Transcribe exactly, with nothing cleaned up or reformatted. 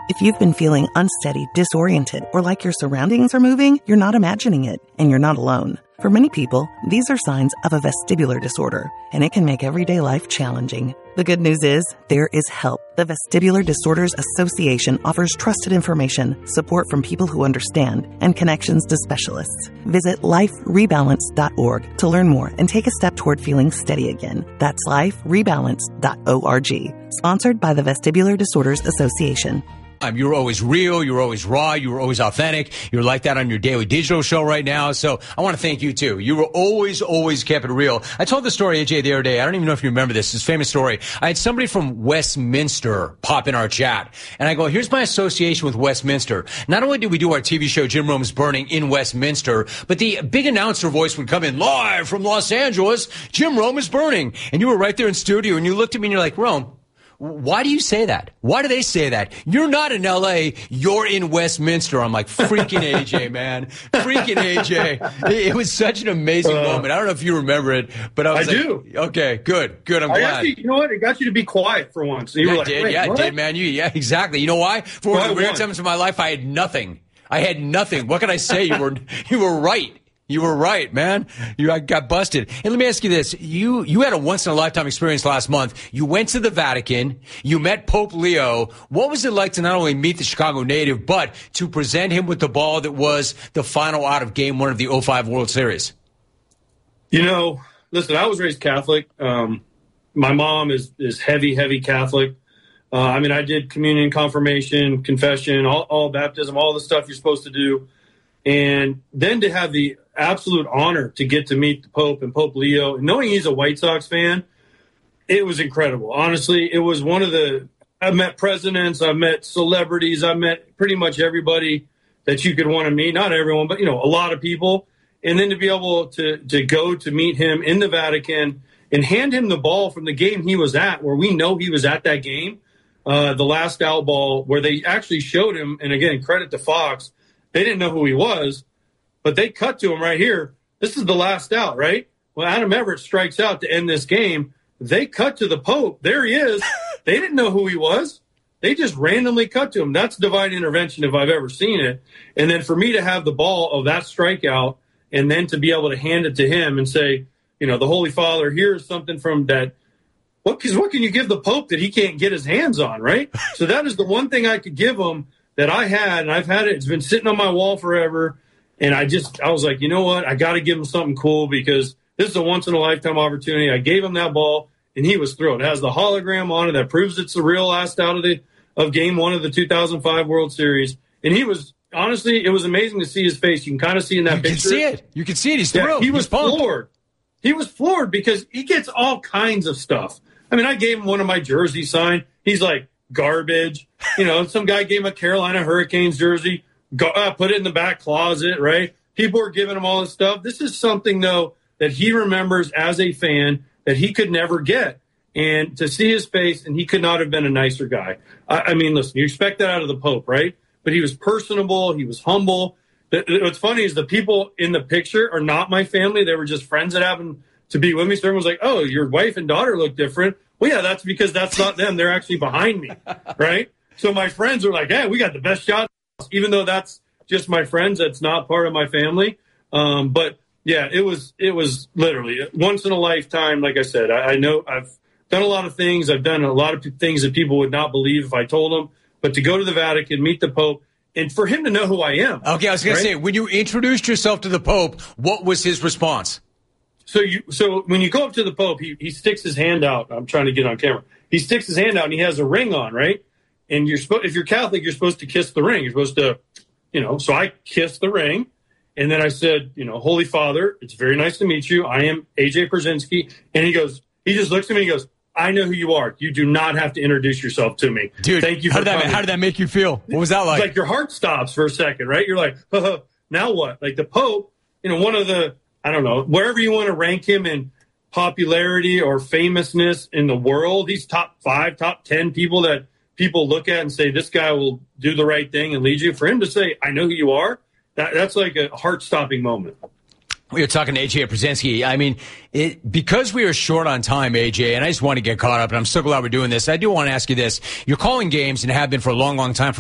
If you've been feeling unsteady, disoriented, or like your surroundings are moving, you're not imagining it, and you're not alone. For many people, these are signs of a vestibular disorder, and it can make everyday life challenging. The good news is, there is help. The Vestibular Disorders Association offers trusted information, support from people who understand, and connections to specialists. Visit life rebalance dot org to learn more and take a step toward feeling steady again. That's life rebalance dot org. Sponsored by the Vestibular Disorders Association. You were always real. You were always raw. You were always authentic. You're like that on your daily digital show right now. So I want to thank you, too. You were always, always kept it real. I told the story, A J, the other day. I don't even know if you remember this. This famous story. I had somebody from Westminster pop in our chat. And I go, here's my association with Westminster. Not only did we do our T V show, Jim Rome's Burning, in Westminster, but the big announcer voice would come in live from Los Angeles. Jim Rome is burning. And you were right there in studio. And you looked at me and you're like, Rome, why do you say that? Why do they say that? You're not in L A. You're in Westminster. I'm like, freaking A J, man. Freaking A J. It was such an amazing uh, moment. I don't know if you remember it, but I was I like, do. Okay, good, good. I'm I glad. Actually, you know what? It got you to be quiet for once. You yeah, were like, it did. Wait, yeah, what? it did, man. You, yeah, exactly. You know why? For one of the weird times in my life, I had nothing. I had nothing. What can I say? You were, you were right. You were right, man. You I got busted. And let me ask you this. You you had a once-in-a-lifetime experience last month. You went to the Vatican. You met Pope Leo. What was it like to not only meet the Chicago native, but to present him with the ball that was the final out of Game one of the oh five World Series? You know, listen, I was raised Catholic. Um, my mom is, is heavy, heavy Catholic. Uh, I mean, I did communion, confirmation, confession, all, all baptism, all the stuff you're supposed to do. And then to have the absolute honor to get to meet the Pope and Pope Leo, and knowing he's a White Sox fan, it was incredible. Honestly, it was one of the, I've met presidents, I've met celebrities, I've met pretty much everybody that you could want to meet. Not everyone, but, you know, a lot of people. And then to be able to, to go to meet him in the Vatican and hand him the ball from the game he was at, where we know he was at that game, uh, the last out ball, where they actually showed him, and again, credit to Fox, they didn't know who he was, but they cut to him right here. This is the last out, right? Well, Adam Everett strikes out to end this game. They cut to the Pope. There he is. They didn't know who he was. They just randomly cut to him. That's divine intervention if I've ever seen it. And then for me to have the ball of that strikeout and then to be able to hand it to him and say, you know, the Holy Father, here's something from that. What, cause what can you give the Pope that he can't get his hands on, right? So that is the one thing I could give him that I had, and I've had it. It's been sitting on my wall forever. And I just, I was like, you know what? I got to give him something cool because this is a once-in-a-lifetime opportunity. I gave him that ball, and he was thrilled. It has the hologram on it that proves it's the real last out of the of Game One of the two thousand five World Series. And he was, honestly, it was amazing to see his face. You can kind of see in that you picture. You can see it. You can see it. He's thrilled. Yeah, he was He's pumped. floored. He was floored because he gets all kinds of stuff. I mean, I gave him one of my jerseys signed. He's like, garbage. You know, some guy gave him a Carolina Hurricanes jersey, go, uh, put it in the back closet, right? People are giving him all this stuff. This is something, though, that he remembers as a fan that he could never get. And to see his face, and he could not have been a nicer guy. I, I mean, listen, you expect that out of the Pope, right? But he was personable. He was humble. The, the, what's funny is the people in the picture are not my family. They were just friends that happened to be with me. So everyone was like, oh, your wife and daughter look different. Well, yeah, that's because that's not them. They're actually behind me, right? So my friends were like, hey, we got the best shot, even though that's just my friends. That's not part of my family. Um, but, yeah, it was it was literally once in a lifetime. Like I said, I, I know I've done a lot of things. I've done a lot of things that people would not believe if I told them. But to go to the Vatican, meet the Pope, and for him to know who I am. Okay, I was going right? to say, when you introduced yourself to the Pope, what was his response? So you, so when you go up to the Pope, he, he sticks his hand out. I'm trying to get on camera. He sticks his hand out and he has a ring on, right? And you're supposed, if you're Catholic, you're supposed to kiss the ring. You're supposed to, you know. So I kissed the ring, and then I said, you know, Holy Father, it's very nice to meet you. I am A J Pierzynski, and he goes, he just looks at me and he goes, I know who you are. You do not have to introduce yourself to me. Dude, thank you. How for did that coming. how did that make you feel? What was that like? It's like your heart stops for a second, right? You're like, now what? Like the Pope, you know, one of the, I don't know, wherever you want to rank him in popularity or famousness in the world, he's top five, top ten people that people look at and say, this guy will do the right thing and lead you. For him to say, I know who you are, that, that's like a heart-stopping moment. We were talking to A J Pierzynski. I mean, it, because we are short on time, A J, and I just want to get caught up, and I'm so glad we're doing this. I do want to ask you this. You're calling games and have been for a long, long time.